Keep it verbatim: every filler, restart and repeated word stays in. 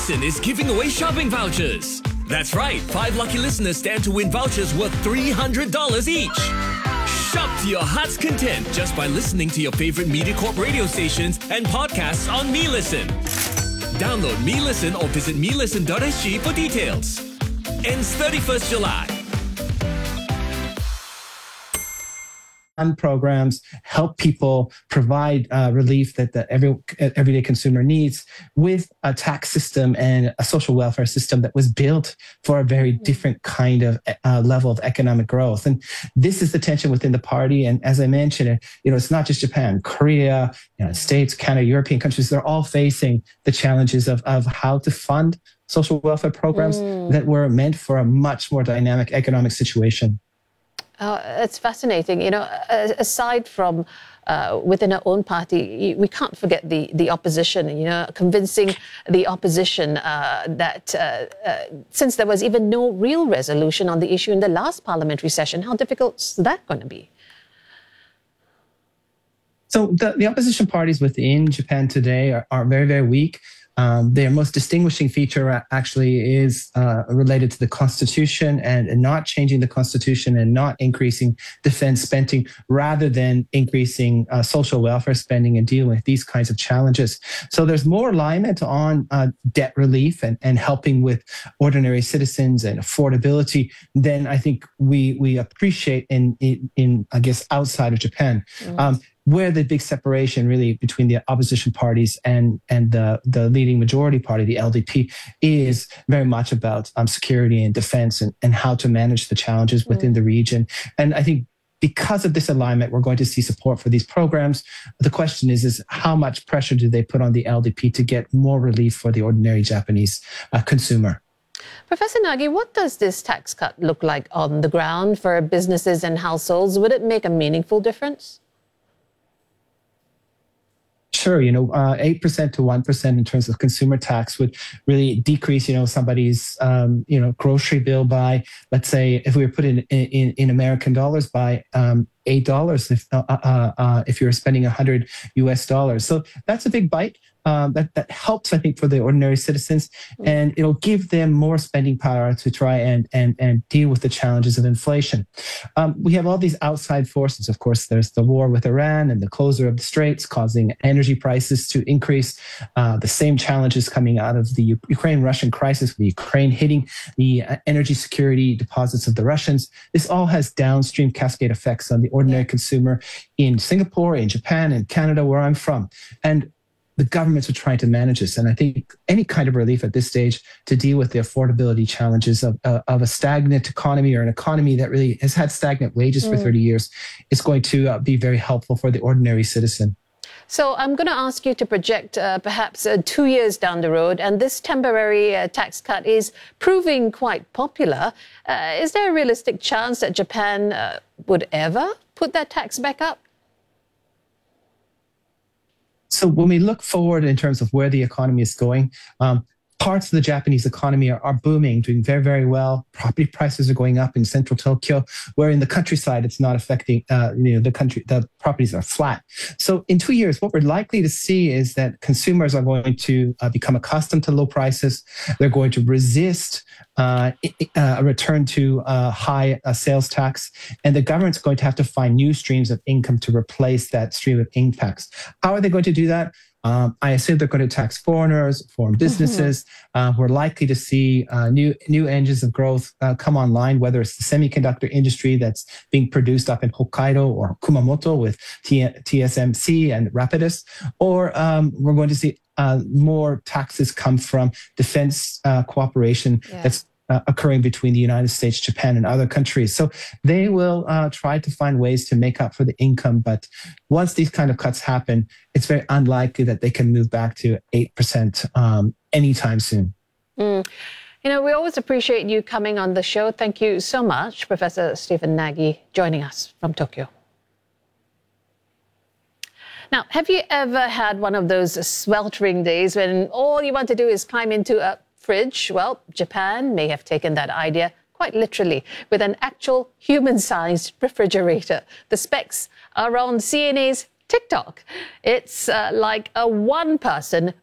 Listen is giving away shopping vouchers. That's right, five lucky listeners stand to win vouchers worth three hundred dollars each. Shop to your heart's content just by listening to your favorite MediaCorp radio stations and podcasts on MeListen. Download MeListen or visit me listen dot s g for details. Ends thirty-first July. Fund programs help people provide uh, relief that the every everyday consumer needs with a tax system and a social welfare system that was built for a very different kind of uh, level of economic growth. And this is the tension within the party. And as I mentioned, you know, it's not just Japan, Korea, United States, Canada, European countries, they're all facing the challenges of, of how to fund social welfare programs mm. that were meant for a much more dynamic economic situation. Uh, it's fascinating. You know, aside from uh, within our own party, we can't forget the, the opposition, you know, convincing the opposition uh, that uh, uh, since there was even no real resolution on the issue in the last parliamentary session, how difficult is that going to be? So the, the opposition parties within Japan today are, are very, very weak. Um, their most distinguishing feature actually is uh, related to the Constitution and, and not changing the Constitution and not increasing defense spending rather than increasing uh, social welfare spending and dealing with these kinds of challenges. So there's more alignment on uh, debt relief and, and helping with ordinary citizens and affordability than I think we we appreciate in, in, in I guess, outside of Japan. Mm-hmm. Um, where the big separation really between the opposition parties and and the, the leading majority party, the L D P, is very much about um, security and defense and, and how to manage the challenges within mm. the region. And I think because of this alignment, we're going to see support for these programs. The question is, is how much pressure do they put on the L D P to get more relief for the ordinary Japanese uh, consumer? Professor Nagi, what does this tax cut look like on the ground for businesses and households? Would it make a meaningful difference? Sure, you know, uh, eight percent to one percent in terms of consumer tax would really decrease, you know, somebody's, um, you know, grocery bill by, let's say, if we were put in, in, in American dollars, by um, eight dollars if, uh, uh, uh, if you're spending one hundred U S dollars. So that's a big bite. Um, that, that helps, I think, for the ordinary citizens, and it'll give them more spending power to try and and and deal with the challenges of inflation. Um, we have all these outside forces. Of course, there's the war with Iran and the closure of the straits causing energy prices to increase. Uh, the same challenges coming out of the Ukraine-Russian crisis, with Ukraine hitting the uh, energy security deposits of the Russians. This all has downstream cascade effects on the ordinary consumer in Singapore, in Japan, in Canada, where I'm from. And the governments are trying to manage this. And I think any kind of relief at this stage to deal with the affordability challenges of, uh, of a stagnant economy, or an economy that really has had stagnant wages mm. for thirty years, is going to uh, be very helpful for the ordinary citizen. So I'm going to ask you to project uh, perhaps uh, two years down the road, and this temporary uh, tax cut is proving quite popular. Uh, is there a realistic chance that Japan uh, would ever put that tax back up? So when we look forward in terms of where the economy is going, um, parts of the Japanese economy are, are booming, doing very, very well. Property prices are going up in central Tokyo, where in the countryside, it's not affecting, uh, you know, the country, the properties are flat. So in two years, what we're likely to see is that consumers are going to uh, become accustomed to low prices. They're going to resist uh, a return to uh, high uh, sales tax. And the government's going to have to find new streams of income to replace that stream of income tax. How are they going to do that? Um, I assume they're going to tax foreigners, foreign businesses. Mm-hmm. Uh, we're likely to see uh, new new engines of growth uh, come online, whether it's the semiconductor industry that's being produced up in Hokkaido or Kumamoto with T- TSMC and Rapidus, or um, we're going to see uh, more taxes come from defense uh, cooperation yeah. that's Uh, occurring between the United States, Japan, and other countries. So they will uh, try to find ways to make up for the income. But once these kind of cuts happen, it's very unlikely that they can move back to eight percent um, anytime soon. Mm. You know, we always appreciate you coming on the show. Thank you so much, Professor Stephen Nagi, joining us from Tokyo. Now, have you ever had one of those sweltering days when all you want to do is climb into a fridge? Well, Japan may have taken that idea quite literally with an actual human-sized refrigerator. The specs are on C N A's TikTok. It's uh, like a one-person